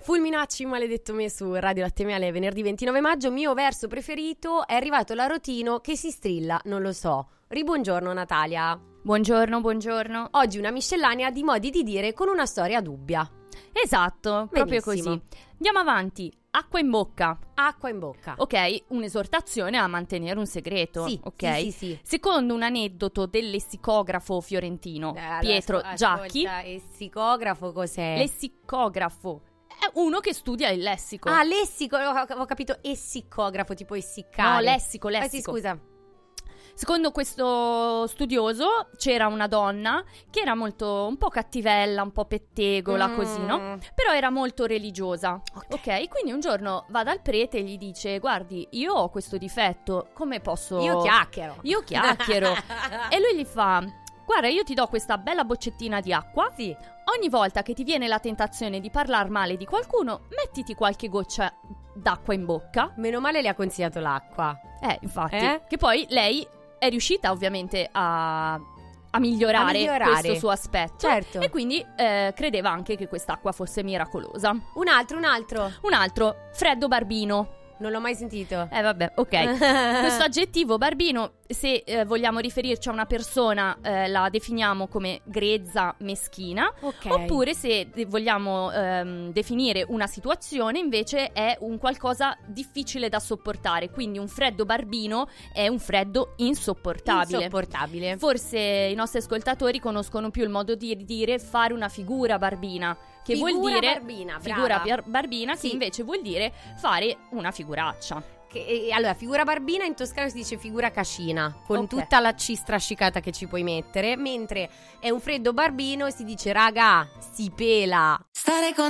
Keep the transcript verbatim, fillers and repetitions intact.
Fulminacci, maledetto me su Radio Latte Miele, venerdì ventinove maggio. Mio verso preferito, è arrivato l'arrotino che si strilla, non lo so. Ribuongiorno Natalia. Buongiorno, buongiorno. Oggi una miscellanea di modi di dire con una storia dubbia. Esatto, proprio Benissimo. così. Andiamo avanti. Acqua in bocca. Acqua in bocca. Ok, un'esortazione a mantenere un segreto. Sì, ok. sì, sì, sì. Secondo un aneddoto del lessicografo fiorentino Eh, Pietro ascolta, Giacchi, lessicografo cos'è? lessicografo è uno che studia il lessico. Ah, lessico, ho, ho capito essicografo, tipo essiccare. No, lessico, Eh sì, lessico. scusa. Secondo questo studioso c'era una donna che era molto un po' cattivella, un po' pettegola, Mm. così, no? Però era molto religiosa. Ok. Ok, quindi un giorno va dal prete e gli dice: guardi, io ho questo difetto, come posso... Io chiacchiero. Io chiacchiero. E lui gli fa: guarda, io ti do questa bella boccettina di acqua. Sì. Ogni volta che ti viene la tentazione di parlare male di qualcuno, mettiti qualche goccia d'acqua in bocca. Meno male le ha consigliato l'acqua. Eh, infatti. Eh? Che poi lei è riuscita ovviamente a, a, migliorare, A migliorare. questo suo aspetto. Certo. E quindi eh, credeva anche che quest'acqua fosse miracolosa. Un altro, un altro. Un altro, freddo barbino. Non l'ho mai sentito. Eh vabbè, ok. Questo aggettivo barbino, se eh, vogliamo riferirci a una persona, eh, la definiamo come grezza, meschina. Ok. Oppure se de- vogliamo ehm, definire una situazione, invece è un qualcosa difficile da sopportare. Quindi un freddo barbino è un freddo insopportabile. Insopportabile. Forse i nostri ascoltatori conoscono più il modo di dire fare una figura barbina, che Figura vuol dire barbina, figura brava. bar- barbina, Sì. che invece vuol dire fare una figuraccia. Che, eh, allora, figura barbina in toscano si dice figura cascina, con Ok. tutta la C strascicata che ci puoi mettere, mentre è un freddo barbino e si dice raga, si pela. Stare con